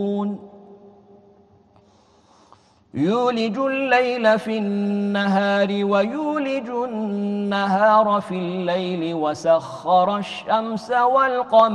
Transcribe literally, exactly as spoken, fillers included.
يولج الليل في النهار ويولج النهار في الليل وسخر الشمس والقمر